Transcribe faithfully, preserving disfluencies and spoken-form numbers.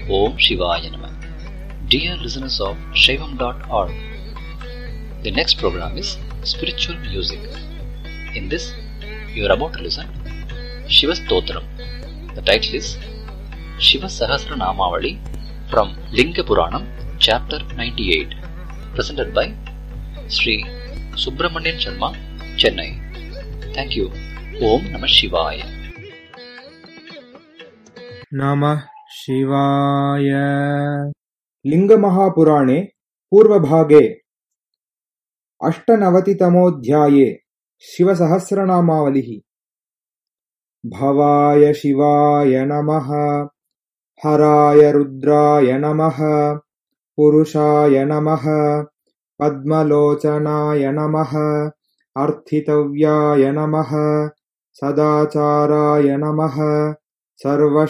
Om Shivaya Namah. Dear listeners of Shaivam dot org, the next program is Spiritual Music. In this, you are about to listen Shiva Stotram. The title is Shiva Sahasra Namavali from Linga Puranam, chapter ninety-eight, presented by Sri Subramanian Sharma, Chennai. Thank you. Om Namah Shivaya. नमः शिवाय। लिङ्गमहापुराणे पूर्वभागे अष्टनवतितमोऽध्याये शिवसहस्रनामावलिः। भवाय शिवाय नमः, हराय रुद्राय नमः, पुरुषाय नमः, पद्मलोचनाय नमः, अर्थितव्याय नमः, सदाचाराय नमः, सर्व